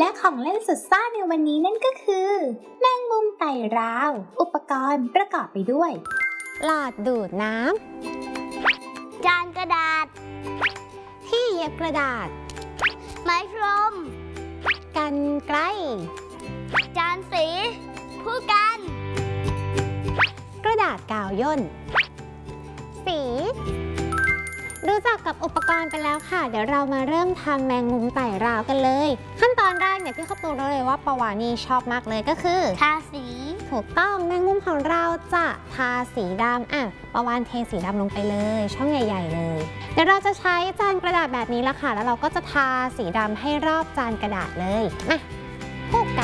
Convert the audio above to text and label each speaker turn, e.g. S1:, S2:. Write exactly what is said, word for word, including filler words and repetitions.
S1: และของเล่นสุดซ่าในวันนี้นั่นก็คือแมงมุมไต่ราวอุปกรณ์ประกอบไปด้วยหลอดดูดน้ำจานกระดาษที่เย็บกระดาษไม้พรมกรรไกรจานสีผู้กันกระดาษกาวย่นสีรู้จักกับอุปกรณ์ไปแล้วค่ะเดี๋ยวเรามาเริ่มทำแมงมุมไต่ราวกันเลยขั้นตอนแรกเนี่ยพี่ข้าวตูรู้เลยว่าปวานี่ชอบมากเลยก็คือทาสีถูกต้องแมงมุมของเราจะทาสีดำอ่ะปวานเทสีดำลงไปเลยช่องใหญ่ๆเลยเดี๋ยวเราจะใช้จานกระดาษแบบนี้ละค่ะแล้วเราก็จะทาสีดำให้รอบจานกระดาษเลยมา